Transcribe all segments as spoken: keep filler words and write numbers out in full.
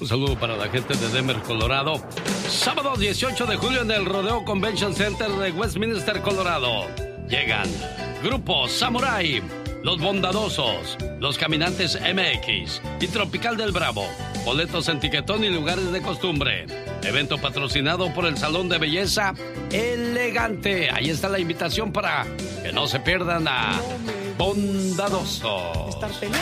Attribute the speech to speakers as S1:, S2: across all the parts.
S1: Un saludo para la gente de Denver, Colorado. Sábado dieciocho de julio en el Rodeo Convention Center de Westminster, Colorado. Llegan Grupo Samurai, Los Bondadosos, Los Caminantes M X y Tropical del Bravo. Boletos en Tiquetón y lugares de costumbre. Evento patrocinado por el Salón de Belleza Elegante. Ahí está la invitación para que no se pierdan a Bondadosos.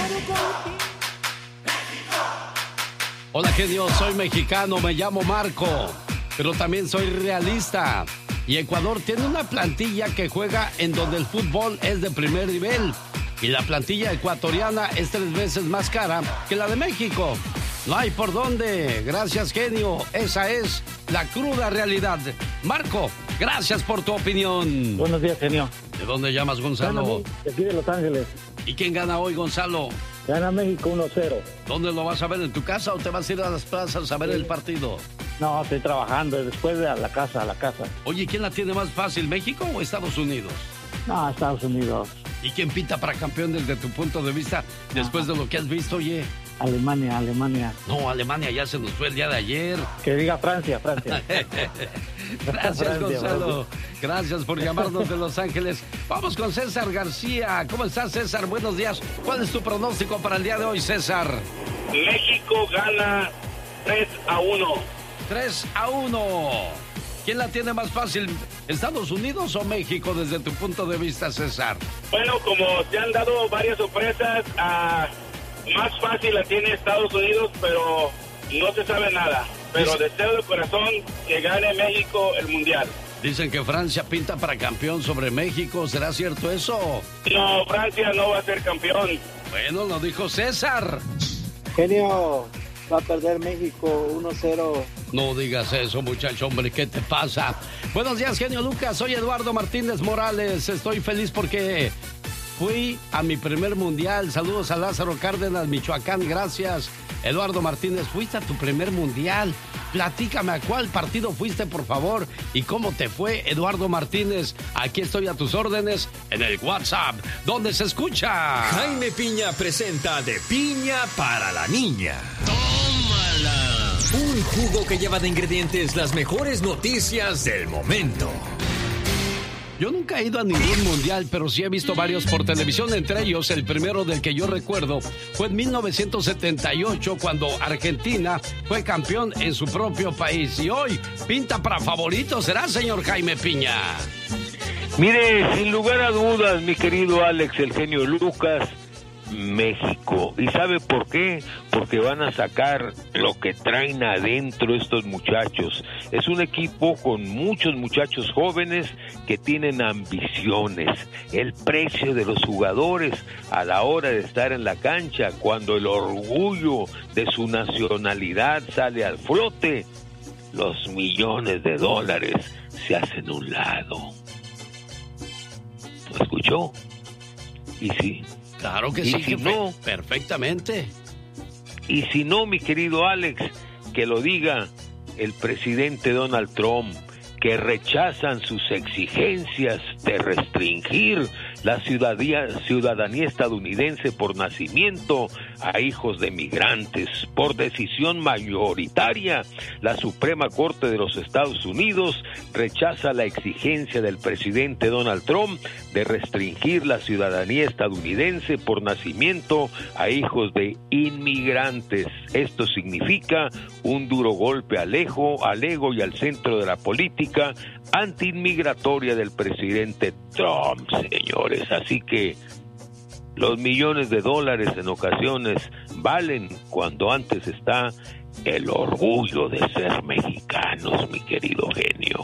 S1: Hola, genio, soy mexicano, me llamo Marco, pero también soy realista. Y Ecuador tiene una plantilla que juega en donde el fútbol es de primer nivel. Y la plantilla ecuatoriana es tres veces más cara que la de México. No hay por dónde. Gracias, genio. Esa es la cruda realidad. Marco, gracias por tu opinión.
S2: Buenos días, genio.
S1: ¿De dónde llamas, Gonzalo?
S2: De aquí de Los Ángeles.
S1: ¿Y quién gana hoy, Gonzalo?
S2: Gana México uno cero.
S1: ¿Dónde lo vas a ver? ¿En tu casa o te vas a ir a las plazas a ver sí. el partido?
S2: No, estoy trabajando. Después de a la casa, a la casa.
S1: Oye, ¿quién la tiene más fácil, México o Estados Unidos?
S2: No, Estados Unidos.
S1: ¿Y quién pinta para campeón desde tu punto de vista después de lo que has visto, oye?
S2: Alemania, Alemania.
S1: No, Alemania ya se nos fue el día de ayer.
S2: Que diga Francia, Francia.
S1: Gracias, Francia, Gonzalo. Francia. Gracias por llamarnos de Los Ángeles. Vamos con César García. ¿Cómo estás, César? Buenos días. ¿Cuál es tu pronóstico para el día de hoy, César?
S3: México gana tres a uno.
S1: tres a uno. ¿Quién la tiene más fácil, Estados Unidos o México, desde tu punto de vista, César?
S3: Bueno, como te han dado varias sorpresas, uh, más fácil la tiene Estados Unidos, pero no se sabe nada. Pero Dice... deseo de corazón que gane México el Mundial.
S1: Dicen que Francia pinta para campeón sobre México. ¿Será cierto eso?
S3: No, Francia no va a ser campeón.
S1: Bueno, lo dijo César.
S2: Genio, va a perder México uno cero.
S1: No digas eso, muchacho, hombre, ¿qué te pasa? Buenos días, genio Lucas. Soy Eduardo Martínez Morales. Estoy feliz porque fui a mi primer mundial. Saludos a Lázaro Cárdenas, Michoacán. Gracias. Eduardo Martínez, fuiste a tu primer mundial. Platícame a cuál partido fuiste, por favor, y cómo te fue, Eduardo Martínez. Aquí estoy a tus órdenes en el WhatsApp, donde se escucha.
S4: Jaime Piña presenta De Piña para la Niña. ¡Tómala! Un jugo que lleva de ingredientes las mejores noticias del momento.
S1: Yo nunca he ido a ningún mundial, pero sí he visto varios por televisión. Entre ellos, el primero del que yo recuerdo fue en mil novecientos setenta y ocho, cuando Argentina fue campeón en su propio país. Y hoy pinta para favorito, ¿será, señor Jaime Piña?
S5: Mire, sin lugar a dudas, mi querido Alex, el genio Lucas, México. ¿Y sabe por qué? Porque van a sacar lo que traen adentro estos muchachos. Es un equipo con muchos muchachos jóvenes que tienen ambiciones. El precio de los jugadores a la hora de estar en la cancha, cuando el orgullo de su nacionalidad sale al flote, los millones de dólares se hacen a un lado. ¿Lo escuchó? Y sí.
S1: Claro que
S5: y
S1: sí,
S5: si no,
S1: perfectamente.
S5: Y si no, mi querido Alex, que lo diga el presidente Donald Trump, que rechazan sus exigencias de restringir la ciudadanía, ciudadanía estadounidense por nacimiento a hijos de migrantes. Por decisión mayoritaria, la Suprema Corte de los Estados Unidos rechaza la exigencia del presidente Donald Trump de restringir la ciudadanía estadounidense por nacimiento a hijos de inmigrantes. Esto significa un duro golpe al ego, al ego y al centro de la política antiinmigratoria del presidente Trump, señores. Así que los millones de dólares en ocasiones valen cuando antes está el orgullo de ser mexicanos, mi querido genio.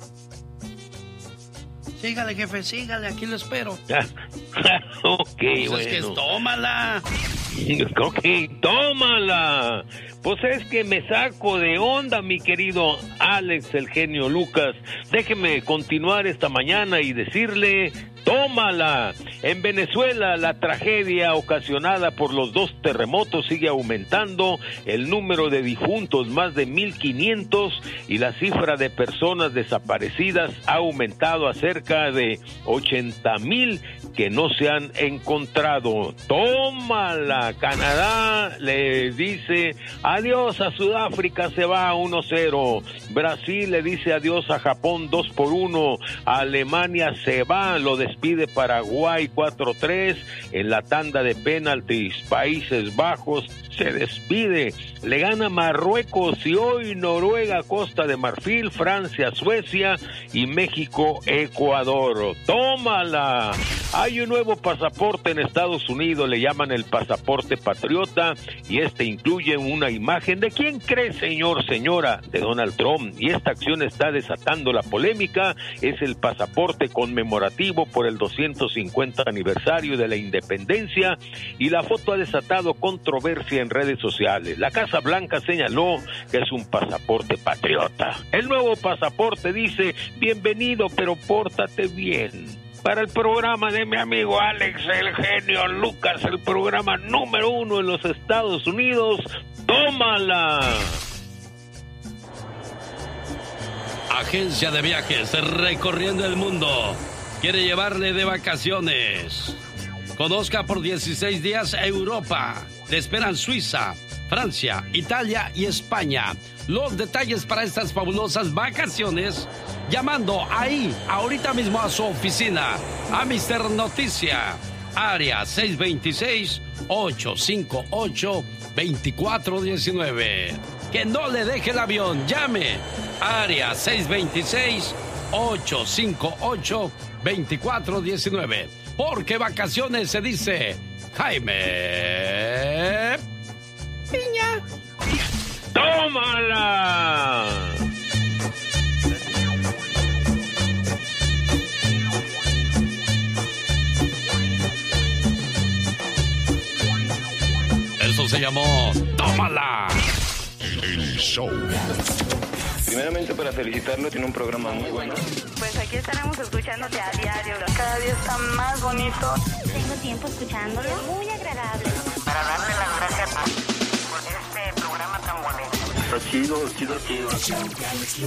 S1: Sígale, jefe, sígale, aquí lo espero.
S5: Ok,
S1: pues
S5: bueno.
S1: Es que es, tómala.
S5: Ok, tómala. Pues es que me saco de onda, mi querido Alex, el genio Lucas. Déjeme continuar esta mañana y decirle tómala. En Venezuela, la tragedia ocasionada por los dos terremotos sigue aumentando, el número de difuntos más de mil quinientos y la cifra de personas desaparecidas ha aumentado a cerca de ochenta mil que no se han encontrado. Tómala. Canadá le dice adiós a Sudáfrica, se va a uno cero. Brasil le dice adiós a Japón dos por uno. Alemania se va, lo despide Paraguay cuatro tres. En la tanda de penaltis, Países Bajos se despide, le gana Marruecos y hoy Noruega, Costa de Marfil, Francia, Suecia y México, Ecuador. ¡Tómala! Hay un nuevo pasaporte en Estados Unidos, le llaman el pasaporte patriota y este incluye una imagen de quién cree, señor, señora, de Donald Trump, y esta acción está desatando la polémica. Es el pasaporte conmemorativo por el doscientos cincuenta aniversario de la independencia y la foto ha desatado controversia en redes sociales. La Casa Blanca señaló que es un pasaporte patriota. El nuevo pasaporte dice: bienvenido, pero pórtate bien. Para el programa de mi amigo Alex, el genio Lucas, el programa número uno en los Estados Unidos, tómala.
S1: Agencia de viajes recorriendo el mundo quiere llevarle de vacaciones. Conozca por dieciséis días Europa. Le esperan Suiza, Francia, Italia y España. Los detalles para estas fabulosas vacaciones llamando ahí, ahorita mismo a su oficina, a mister Noticia, área seis dos seis, ocho cinco ocho, dos cuatro uno nueve. Que no le deje el avión, llame, área seis dos seis, ocho cinco ocho, dos cuatro uno nueve. Porque vacaciones se dice Jaime Piña.
S5: ¡Tómala!
S1: Eso se llamó ¡Tómala!
S6: El show.
S7: Primeramente para felicitarlo, tiene un programa muy bueno.
S8: Pues aquí estaremos escuchándote a diario, cada día está más bonito.
S9: Tengo tiempo escuchándolo, muy agradable.
S8: Para darle las gracias por este programa tan bonito.
S7: Está chido, chido, chido.